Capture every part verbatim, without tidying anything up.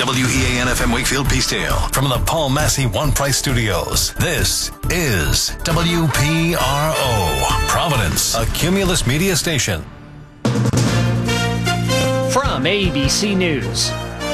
W E A N F M Wakefield Peacedale from the Paul Massey One Price Studios. This is W P R O, Providence, a Cumulus media station. From A B C News,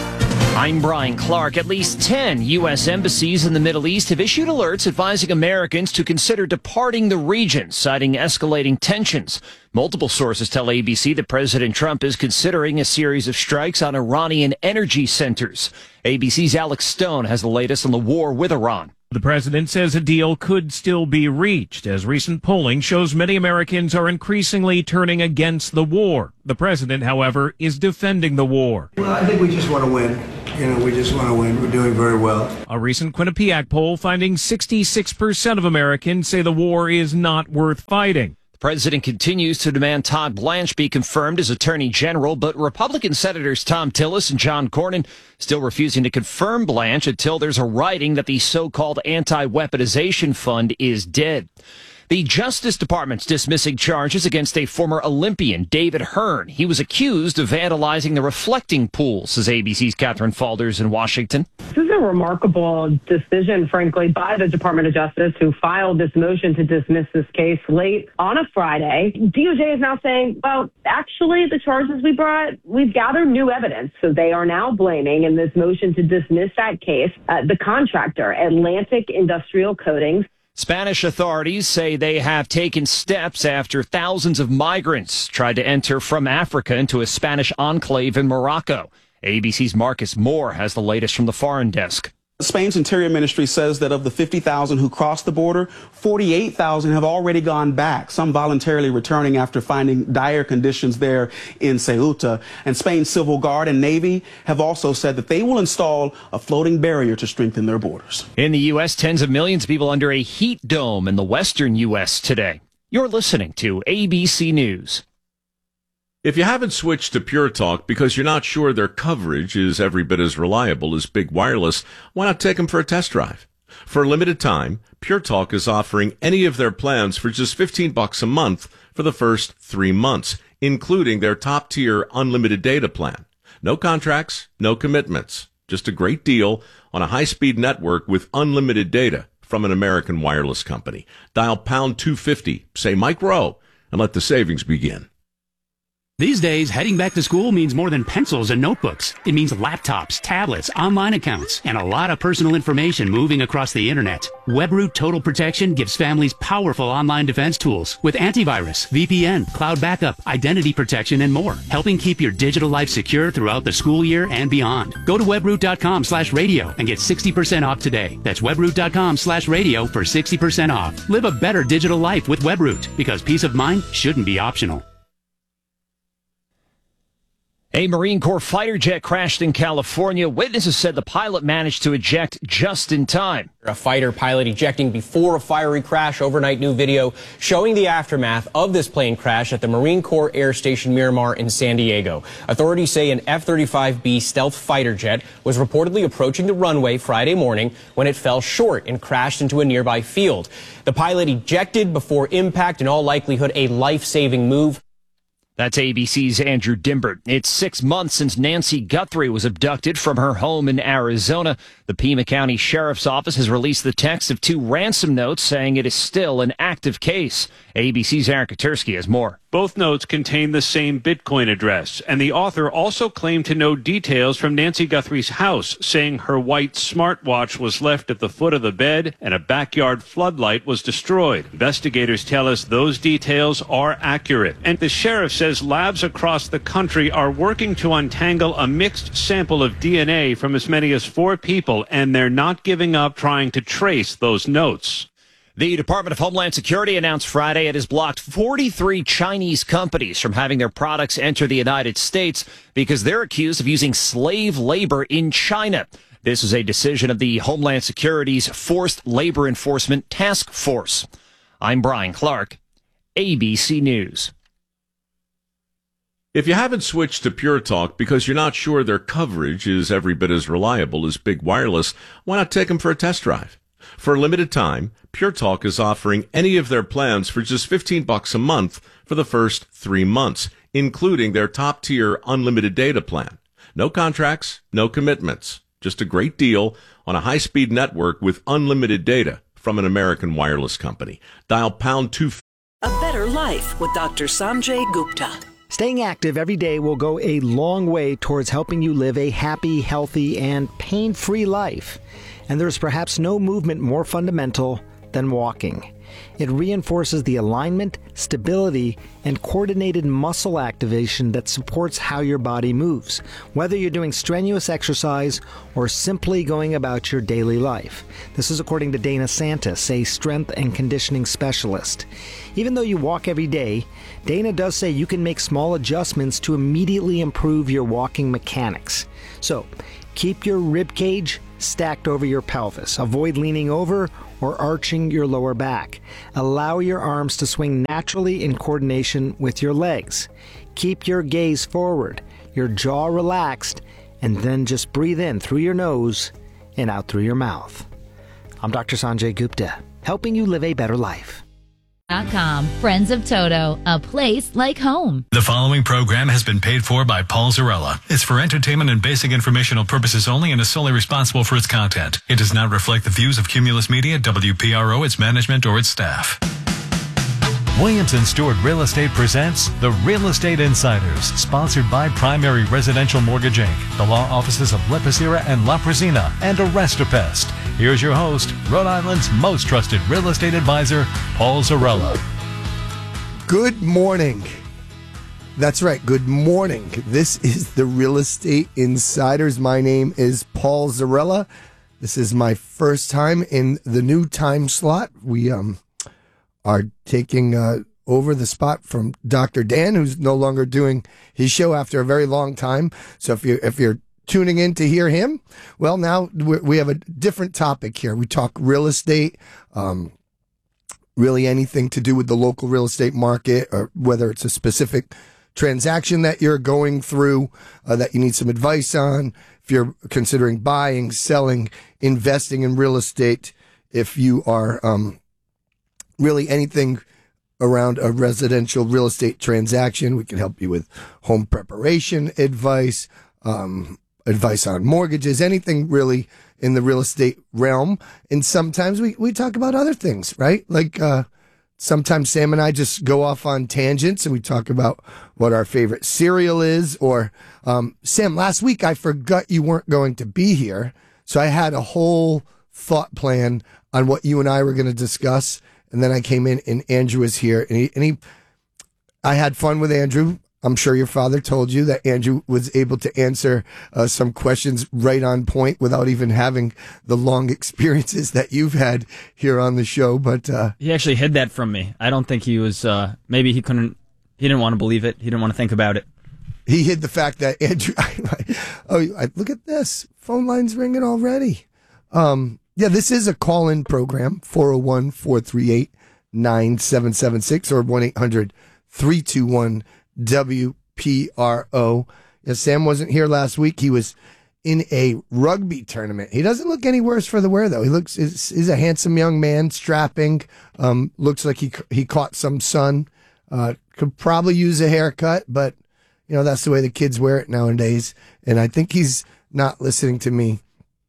I'm Brian Clark. At least ten U S embassies in the Middle East have issued alerts advising Americans to consider departing the region, citing escalating tensions. Multiple sources tell A B C that President Trump is considering a series of strikes on Iranian energy centers. A B C's Alex Stone has the latest on the war with Iran. The president says a deal could still be reached, as recent polling shows many Americans are increasingly turning against the war. The president, however, is defending the war. Well, I think we just want to win. You know, we just want to win. We're doing very well. A recent Quinnipiac poll finding sixty-six percent of Americans say the war is not worth fighting. The president continues to demand Todd Blanche be confirmed as Attorney General, but Republican Senators Tom Tillis and John Cornyn still refusing to confirm Blanche until there's a writing that the so-called anti-weaponization fund is dead. The Justice Department's dismissing charges against a former Olympian, David Hearn. He was accused of vandalizing the reflecting pool, says A B C's Catherine Falders in Washington. This is a remarkable decision, frankly, by the Department of Justice, who filed this motion to dismiss this case late on a Friday. D O J is now saying, well, actually, the charges we brought, we've gathered new evidence. So they are now blaming, in this motion to dismiss that case, uh, the contractor, Atlantic Industrial Coatings. Spanish authorities say they have taken steps after thousands of migrants tried to enter from Africa into a Spanish enclave in Morocco. A B C's Marcus Moore has the latest from the foreign desk. Spain's Interior Ministry says that of the fifty thousand who crossed the border, forty-eight thousand have already gone back, some voluntarily returning after finding dire conditions there in Ceuta. And Spain's Civil Guard and Navy have also said that they will install a floating barrier to strengthen their borders. In the U S, tens of millions of people under a heat dome in the western U S today. You're listening to A B C News. If you haven't switched to Pure Talk because you're not sure their coverage is every bit as reliable as Big Wireless, why not take them for a test drive? For a limited time, Pure Talk is offering any of their plans for just fifteen bucks a month for the first three months, including their top-tier unlimited data plan. No contracts, no commitments, just a great deal on a high-speed network with unlimited data from an American wireless company. Dial pound two fifty, say Mike Rowe, and let the savings begin. These days, heading back to school means more than pencils and notebooks. It means laptops, tablets, online accounts, and a lot of personal information moving across the internet. WebRoot Total Protection gives families powerful online defense tools with antivirus, V P N, cloud backup, identity protection, and more, helping keep your digital life secure throughout the school year and beyond. Go to webroot.com slash radio and get sixty percent off today. That's webroot.com slash radio for sixty percent off. Live a better digital life with WebRoot, because peace of mind shouldn't be optional. A Marine Corps fighter jet crashed in California. Witnesses said the pilot managed to eject just in time. A fighter pilot ejecting before a fiery crash. Overnight new video showing the aftermath of this plane crash at the Marine Corps Air Station Miramar in San Diego. Authorities say an F thirty-five B stealth fighter jet was reportedly approaching the runway Friday morning when it fell short and crashed into a nearby field. The pilot ejected before impact, in all likelihood a life-saving move. That's A B C's Andrew Dimbert. It's six months since Nancy Guthrie was abducted from her home in Arizona. The Pima County Sheriff's Office has released the text of two ransom notes saying it is still an active case. A B C's Aaron Katersky has more. Both notes contain the same Bitcoin address, and the author also claimed to know details from Nancy Guthrie's house, saying her white smartwatch was left at the foot of the bed and a backyard floodlight was destroyed. Investigators tell us those details are accurate, and the sheriff says labs across the country are working to untangle a mixed sample of D N A from as many as four people, and they're not giving up trying to trace those notes. The Department of Homeland Security announced Friday it has blocked forty-three Chinese companies from having their products enter the United States because they're accused of using slave labor in China. This is a decision of the Homeland Security's Forced Labor Enforcement Task Force. I'm Brian Clark, A B C News. If you haven't switched to Pure Talk because you're not sure their coverage is every bit as reliable as Big Wireless, why not take them for a test drive? For a limited time, Pure Talk is offering any of their plans for just fifteen bucks a month for the first three months, including their top-tier unlimited data plan. No contracts, no commitments. Just a great deal on a high-speed network with unlimited data from an American wireless company. Dial pound two. A better life with Doctor Sanjay Gupta. Staying active every day will go a long way towards helping you live a happy, healthy, and pain-free life. And there's perhaps no movement more fundamental than walking. It reinforces the alignment, stability, and coordinated muscle activation that supports how your body moves, whether you're doing strenuous exercise or simply going about your daily life. This is according to Dana Santis, a strength and conditioning specialist. Even though you walk every day, Dana does say you can make small adjustments to immediately improve your walking mechanics. So, keep your rib cage stacked over your pelvis. Avoid leaning over or arching your lower back. Allow your arms to swing naturally in coordination with your legs. Keep your gaze forward, your jaw relaxed, and then just breathe in through your nose and out through your mouth. I'm Doctor Sanjay Gupta, helping you live a better life. Com. Friends of Toto, a place like home. The following program has been paid for by Paul Zarella. It's for entertainment and basic informational purposes only and is solely responsible for its content. It does not reflect the views of Cumulus Media, W P R O, its management, or its staff. Williams and Stewart Real Estate presents The Real Estate Insiders, sponsored by Primary Residential Mortgage Incorporated, the law offices of Lepicera and La Presina, and Arrestapest. Here's your host, Rhode Island's most trusted real estate advisor, Paul Zarella. Good morning. That's right, good morning. This is The Real Estate Insiders. My name is Paul Zarella. This is my first time in the new time slot. We um are taking uh, over the spot from Doctor Dan, who's no longer doing his show after a very long time. So if you if you're tuning in to hear him, well, now we have a different topic here. We talk real estate, um, really anything to do with the local real estate market, or whether it's a specific transaction that you're going through uh, that you need some advice on. If you're considering buying, selling, investing in real estate, if you are um, really anything around a residential real estate transaction, we can help you with home preparation advice, um, advice on mortgages, anything really in the real estate realm. And sometimes we, we talk about other things, right? Like, uh, sometimes Sam and I just go off on tangents and we talk about what our favorite cereal is. Or, um, Sam, last week I forgot you weren't going to be here. So I had a whole thought plan on what you and I were going to discuss. And then I came in and Andrew was here and he, and he, I had fun with Andrew. I'm sure your father told you that Andrew was able to answer uh, some questions right on point without even having the long experiences that you've had here on the show. But uh, he actually hid that from me. I don't think he was, uh, maybe he couldn't, he didn't want to believe it. He didn't want to think about it. He hid the fact that Andrew, oh, I, look at this. Phone line's ringing already. Um, yeah, this is a call-in program, four oh one, four three eight, nine seven seven six or one eight hundred, three two one, W P R O. Yeah, Sam wasn't here last week. He was in a rugby tournament. He doesn't look any worse for the wear, though. He looks is is a handsome young man, strapping. Um, looks like he he caught some sun. Uh, could probably use a haircut, but you know that's the way the kids wear it nowadays. And I think he's not listening to me.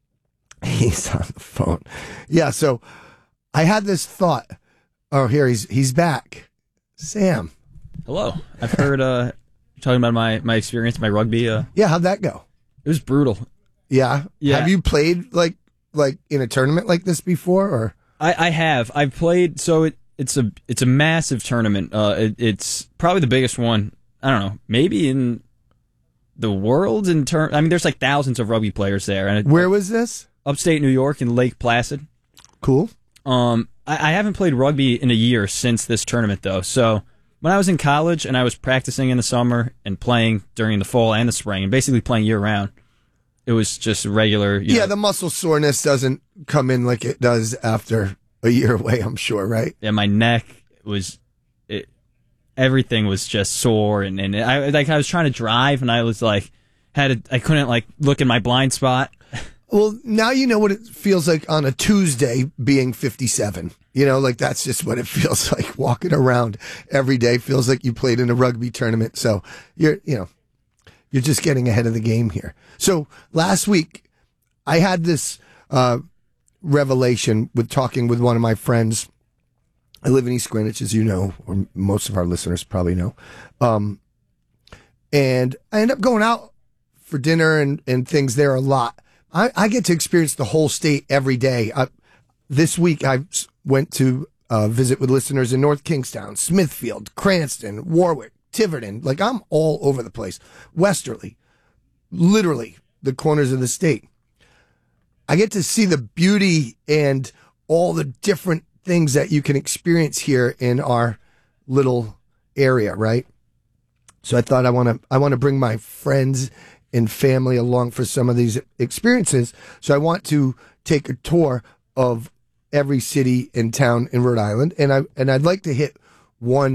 He's on the phone. Yeah. So I had this thought. Oh, here he's he's back. Sam. Hello. I've heard uh, you're talking about my, my experience, my rugby. Uh, yeah, how'd that go? It was brutal. Yeah? Yeah. Have you played like like in a tournament like this before? Or I, I have. I've played. So it, it's a it's a massive tournament. Uh, it, it's probably the biggest one. I don't know, maybe in the world. In term, I mean, there's like thousands of rugby players there. And it, where was this? Upstate New York in Lake Placid. Cool. Um, I, I haven't played rugby in a year since this tournament, though. So when I was in college and I was practicing in the summer and playing during the fall and the spring and basically playing year round, it was just regular. You yeah, know, the muscle soreness doesn't come in like it does after a year away, I'm sure, right? Yeah, my neck was, it, everything was just sore. And, and I like I was trying to drive and I was like, had a, I couldn't like look in my blind spot. Well, now you know what it feels like on a Tuesday being fifty-seven. You know, like that's just what it feels like walking around every day. Feels like you played in a rugby tournament. So you're, you know, you're just getting ahead of the game here. So last week, I had this uh, revelation with talking with one of my friends. I live in East Greenwich, as you know, or most of our listeners probably know. Um, and I end up going out for dinner and, and things there a lot. I, I get to experience the whole state every day. I, this week, I went to uh, visit with listeners in North Kingstown, Smithfield, Cranston, Warwick, Tiverton. Like, I'm all over the place. Westerly, literally the corners of the state. I get to see the beauty and all the different things that you can experience here in our little area, right? So I thought I want to I want to bring my friends and family along for some of these experiences. So I want to take a tour of every city and town in Rhode Island, and I and I'd like to hit one